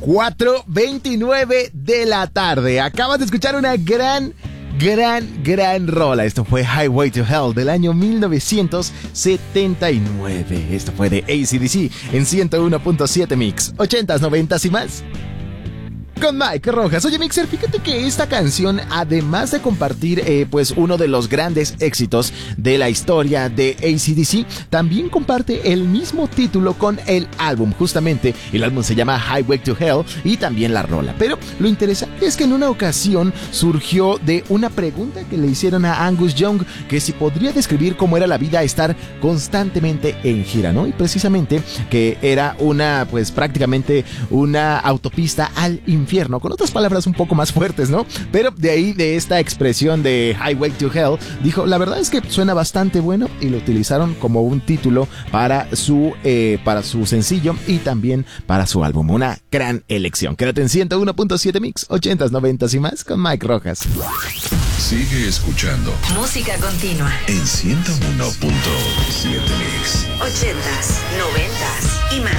4:29 de la tarde. Acabas de escuchar una gran rola. Esto fue Highway to Hell del año 1979. Esto fue de AC/DC en 101.7 Mix. 80s, 90s y más. Con Mike Rojas. Oye, Mixer, fíjate que esta canción, además de compartir pues uno de los grandes éxitos de la historia de AC/DC, también comparte el mismo título con el álbum, justamente. El álbum se llama Highway to Hell y también la rola. Pero lo interesante es que en una ocasión surgió de una pregunta que le hicieron a Angus Young, que si podría describir cómo era la vida estar constantemente en gira, ¿no? Y precisamente que era pues prácticamente una autopista al infierno, con otras palabras un poco más fuertes, ¿no? Pero de ahí, de esta expresión de Highway to Hell, dijo, la verdad es que suena bastante bueno, y lo utilizaron como un título para su sencillo y también para su álbum. Una gran elección. Quédate en 101.7 Mix, 80s, 90s y más con Mike Rojas. Sigue escuchando música continua en 101.7 Mix, 80s, 90s y más.